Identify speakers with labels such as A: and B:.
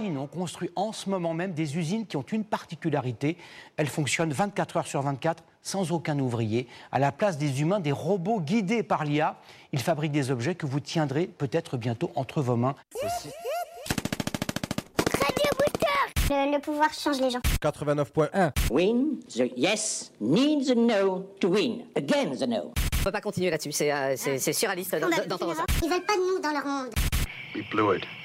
A: Chine, on construit en ce moment même des usines qui ont une particularité. Elles fonctionnent 24 heures sur 24, sans aucun ouvrier. À la place des humains, des robots guidés par l'IA. Ils fabriquent des objets que vous tiendrez peut-être bientôt entre vos mains.
B: Le pouvoir change les gens.
C: 89.1.
D: Win, the yes needs a no to win. Again the no.
E: On peut pas continuer là-dessus, c'est surréaliste d'entendre ça.
B: Ils veulent pas de nous dans leur monde.
F: We blew it.